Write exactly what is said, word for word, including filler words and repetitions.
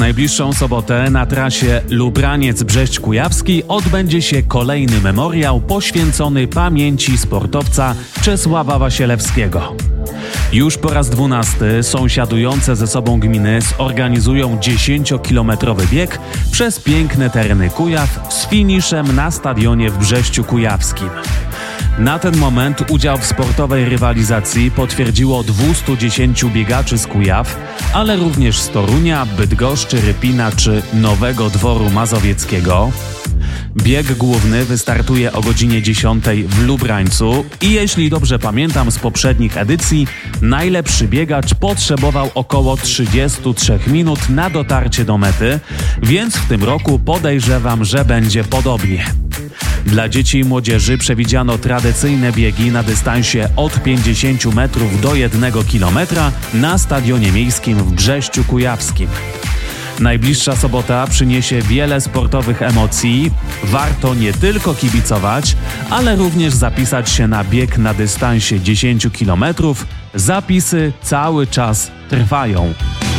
najbliższą sobotę na trasie Lubraniec-Brześć Kujawski odbędzie się kolejny memoriał poświęcony pamięci sportowca Czesława Wasielewskiego. Już po raz dwunasty sąsiadujące ze sobą gminy zorganizują dziesięciokilometrowy bieg przez piękne tereny Kujaw z finiszem na stadionie w Brześciu Kujawskim. Na ten moment udział w sportowej rywalizacji potwierdziło dwieście dziesięć biegaczy z Kujaw, ale również z Torunia, Bydgoszczy, Rypina czy Nowego Dworu Mazowieckiego. Bieg główny wystartuje o godzinie dziesiątej w Lubrańcu i jeśli dobrze pamiętam z poprzednich edycji, najlepszy biegacz potrzebował około trzydzieści trzy minut na dotarcie do mety, więc w tym roku podejrzewam, że będzie podobnie. Dla dzieci i młodzieży przewidziano tradycyjne biegi na dystansie od pięćdziesięciu metrów do jednego kilometra na stadionie miejskim w Brześciu Kujawskim. Najbliższa sobota przyniesie wiele sportowych emocji. Warto nie tylko kibicować, ale również zapisać się na bieg na dystansie dziesięciu kilometrów. Zapisy cały czas trwają.